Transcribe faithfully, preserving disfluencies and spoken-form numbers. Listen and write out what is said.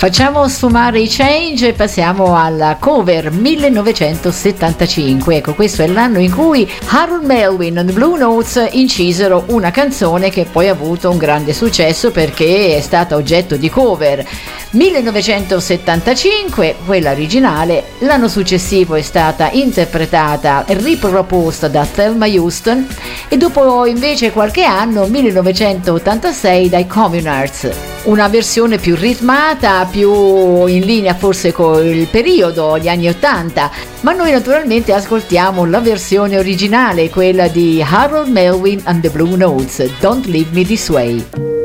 Facciamo sfumare i Change e passiamo alla cover millenovecentosettantacinque. Ecco, questo è l'anno in cui Harold Melvin and the Blue Notes incisero una canzone che poi ha avuto un grande successo perché è stata oggetto di cover. millenovecentosettantacinque, quella originale. L'anno successivo è stata interpretata e riproposta da Thelma Houston e dopo invece qualche anno, millenovecentottantasei, dai Communards. Una versione più ritmata, più in linea forse con il periodo, gli anni ottanta, ma noi naturalmente ascoltiamo la versione originale, quella di Harold Melvin and the Blue Notes, Don't Leave Me This Way.